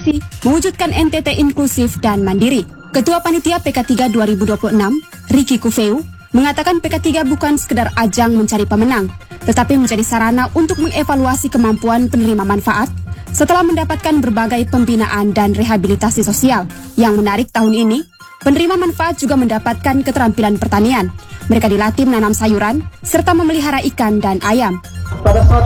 visi mewujudkan NTT inklusif dan mandiri. Ketua Panitia PK3 2026, Ricky Kufeu, mengatakan PK3 bukan sekedar ajang mencari pemenang, tetapi menjadi sarana untuk mengevaluasi kemampuan penerima manfaat setelah mendapatkan berbagai pembinaan dan rehabilitasi sosial. Yang menarik tahun ini, penerima manfaat juga mendapatkan keterampilan pertanian. Mereka dilatih menanam sayuran serta memelihara ikan dan ayam. Pada saat